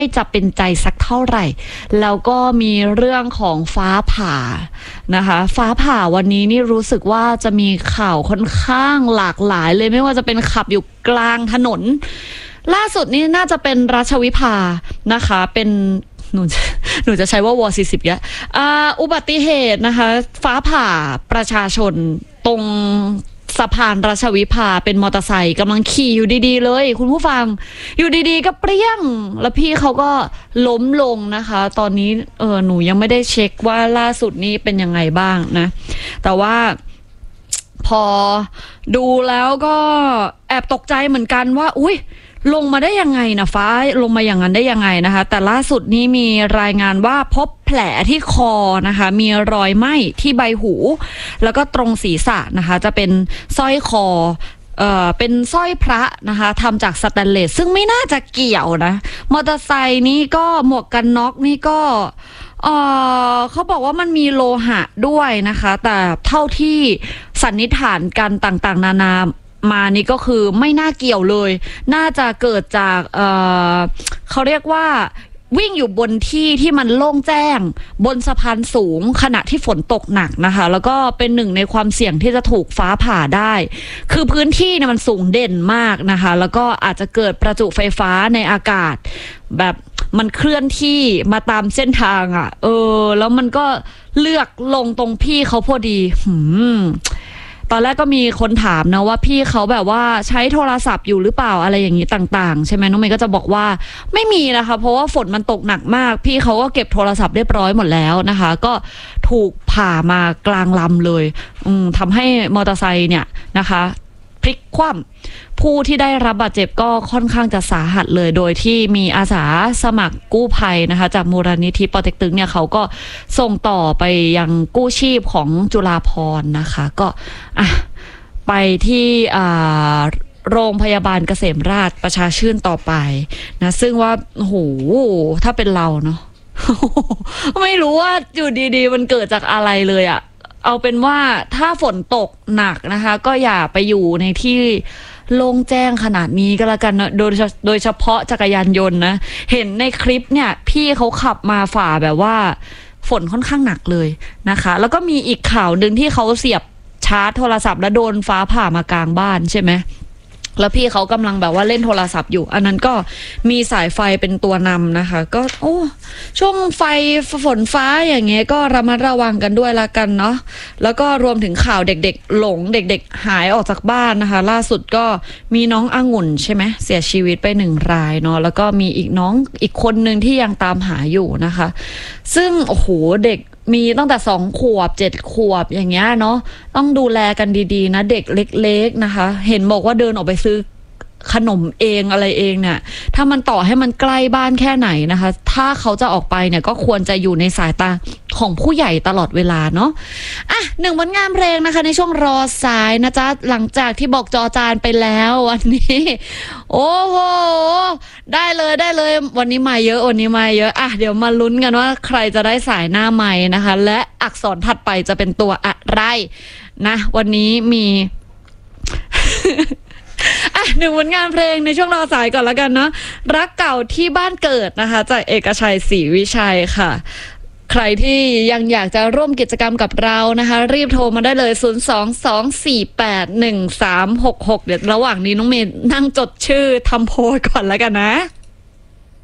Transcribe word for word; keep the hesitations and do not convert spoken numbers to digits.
จะเป็นใจสักเท่าไหร่แล้วก็มีเรื่องของฟ้าผ่านะคะฟ้าผ่าวันนี้นี่รู้สึกว่าจะมีข่าวค่อนข้างหลากหลายเลยไม่ว่าจะเป็นขับอยู่กลางถนนล่าสุดนี่น่าจะเป็นราชวิภานะคะเป็นหนูหนูจะใช้ว่าวอสี่สิบยะอ่าอุบัติเหตุนะคะฟ้าผ่าประชาชนตรงสะพานราชวิภาเป็นมอเตอร์ไซค์กำลังขี่อยู่ดีๆเลยคุณผู้ฟังอยู่ดีๆก็เปรี้ยงแล้วพี่เขาก็ล้มลงนะคะตอนนี้เออหนูยังไม่ได้เช็คว่าล่าสุดนี้เป็นยังไงบ้างนะแต่ว่าพอดูแล้วก็แอบตกใจเหมือนกันว่าอุ๊ยลงมาได้ยังไงนะฟ้าลงมาอย่างนั้นได้ยังไงนะคะแต่ล่าสุดนี้มีรายงานว่าพบแผลที่คอนะคะมีรอยไหม้ที่ใบหูแล้วก็ตรงศีรษะนะคะจะเป็นสร้อยคอเอ่อเป็นสร้อยพระนะคะทำจากสแตนเลสซึ่งไม่น่าจะเกี่ยวนะมอเตอร์ไซค์นี้ก็หมวกกันน็อกนี่ก็เอ่อเขาบอกว่ามันมีโลหะด้วยนะคะแต่เท่าที่สันนิษฐานกันต่างๆนานามานี่ก็คือไม่น่าเกี่ยวเลยน่าจะเกิดจากเอ่อเขาเรียกว่าวิ่งอยู่บนที่ที่มันโล่งแจ้งบนสะพานสูงขณะที่ฝนตกหนักนะคะแล้วก็เป็นหนึ่งในความเสี่ยงที่จะถูกฟ้าผ่าได้คือพื้นที่เนี่ยมันสูงเด่นมากนะคะแล้วก็อาจจะเกิดประจุไฟฟ้าในอากาศแบบมันเคลื่อนที่มาตามเส้นทางอ่ะเออแล้วมันก็เลือกลงตรงพี่เขาพอดีหืมตอนแรกก็มีคนถามนะว่าพี่เขาแบบว่าใช้โทรศัพท์อยู่หรือเปล่าอะไรอย่างนี้ต่างๆใช่ไหมน้องเมย์ก็จะบอกว่าไม่มีนะคะเพราะว่าฝนมันตกหนักมากพี่เขาก็เก็บโทรศัพท์เรียบร้อยหมดแล้วนะคะก็ถูกผ่ามากลางลำเลยอืมทำให้มอเตอร์ไซค์เนี่ยนะคะพลิกคว่ำผู้ที่ได้รับบาดเจ็บก็ค่อนข้างจะสาหัสเลยโดยที่มีอาสาสมัครกู้ภัยนะคะจากมูลนิธิปอเต็กตึงเนี่ยเขาก็ส่งต่อไปยังกู้ชีพของจุฬาภรณ์นะคะก็อ่ะไปที่อ่าโรงพยาบาลเกษมราษฎร์ประชาชื่นต่อไปนะซึ่งว่าโอ้โหถ้าเป็นเราเนาะ ไม่รู้ว่าอยู่ดีๆมันเกิดจากอะไรเลยอะเอาเป็นว่าถ้าฝนตกหนักนะคะก็อย่าไปอยู่ในที่โล่งแจ้งขนาดนี้ก็แล้วกันนะโดยโดยเฉพาะจักรยานยนต์นะเห็นในคลิปเนี่ยพี่เขาขับมาฝ่าแบบว่าฝนค่อนข้างหนักเลยนะคะแล้วก็มีอีกข่าวหนึ่งที่เขาเสียบชาร์จโทรศัพท์แล้วโดนฟ้าผ่ามากลางบ้านใช่ไหมแล้วพี่เขากำลังแบบว่าเล่นโทรศัพท์อยู่อันนั้นก็มีสายไฟเป็นตัวนำนะคะก็โอ้ช่วงไฟฝนฟ้าอย่างเงี้ยก็ระมัดระวังกันด้วยละกันเนาะแล้วก็รวมถึงข่าวเด็กๆหลงเด็กๆหายออกจากบ้านนะคะล่าสุดก็มีน้ององุ่นใช่ไหมเสียชีวิตไปหนึ่งรายเนาะแล้วก็มีอีกน้องอีกคนนึงที่ยังตามหาอยู่นะคะซึ่งโอ้โหเด็กมีตั้งแต่สองขวบเจ็ดขวบอย่างเงี้ยเนาะต้องดูแลกันดีๆนะเด็กเล็กๆนะคะเห็นบอกว่าเดินออกไปซื้อขนมเองอะไรเองเนี่ยถ้ามันต่อให้มันใกล้บ้านแค่ไหนนะคะถ้าเขาจะออกไปเนี่ยก็ควรจะอยู่ในสายตาของผู้ใหญ่ตลอดเวลาเนาะอ่ะหนึ่งผลงานเพลงนะคะในช่วงรอสายนะจ๊ะหลังจากที่บอกจอจานไปแล้ววันนี้โอ้โหได้เลยได้เลยวันนี้มาเยอะวันนี้มาเยอะอ่ะเดี๋ยวมาลุ้นกันว่าใครจะได้สายหน้าไมค์นะคะและอักษรถัดไปจะเป็นตัวอะไรนะวันนี้มี อ่ะหนึ่งผลงานเพลงในช่วงรอสายก่อนแล้วกันเนาะรักเก่าที่บ้านเกิดนะคะจากเอกชัยศรีวิชัยค่ะใครที่ยังอยากจะร่วมกิจกรรมกับเรานะคะรีบโทรมาได้เลยศูนย์ สอง สอง สี่ แปด หนึ่ง สาม หก หกเดี๋ยวระหว่างนี้น้องเมย์นั่งจดชื่อทำโพยก่อนแล้วกันนะ